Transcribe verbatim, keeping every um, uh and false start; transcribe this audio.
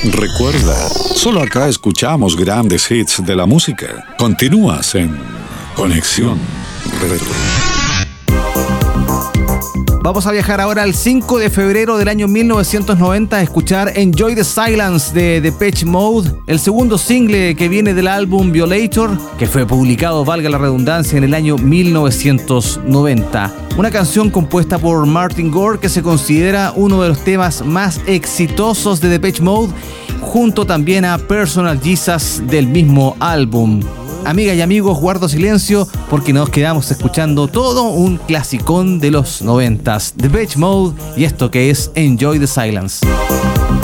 Recuerda, solo acá escuchamos grandes hits de la música. Continúas en Conexión Retro. Vamos a viajar ahora al cinco de febrero del año mil novecientos noventa a escuchar Enjoy the Silence de Depeche Mode, el segundo single que viene del álbum Violator, que fue publicado, valga la redundancia, en el año mil novecientos noventa. Una canción compuesta por Martin Gore que se considera uno de los temas más exitosos de Depeche Mode, junto también a Personal Jesus del mismo álbum. Amigas y amigos, guardo silencio porque nos quedamos escuchando todo un clasicón de los noventas, Depeche Mode, y esto que es Enjoy the Silence.